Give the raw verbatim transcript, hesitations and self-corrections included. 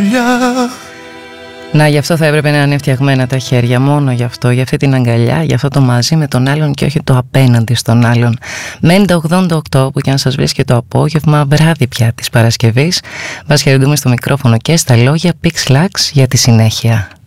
φιλιά. Να, γι' αυτό θα έπρεπε να είναι φτιαγμένα τα χέρια, μόνο γι' αυτό, για αυτή την αγκαλιά, για αυτό το μαζί με τον άλλον και όχι το απέναντι στον άλλον. Με ενενήντα ογδόντα οκτώ που και αν σας βρίσκει το απόγευμα, βράδυ πια της Παρασκευής, μας χαιρετούμε στο μικρόφωνο και στα λόγια, Pix Lux για τη συνέχεια.